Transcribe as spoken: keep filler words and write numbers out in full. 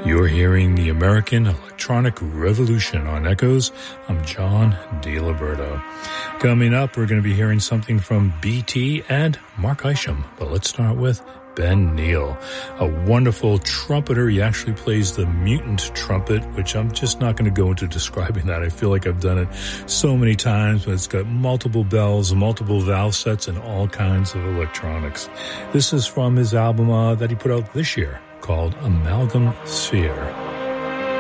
You're hearing the American Electronic Revolution on Echoes. I'm John DeLiberto. Coming up, we're going to be hearing something from B T and Mark Isham. But let's start with Ben Neal, a wonderful trumpeter. He actually plays the mutant trumpet, which I'm just not going to go into describing that. I feel like I've done it so many times, but it's got multiple bells, multiple valve sets, and all kinds of electronics. This is from his album uh, that he put out this year called Amalgam Sphere.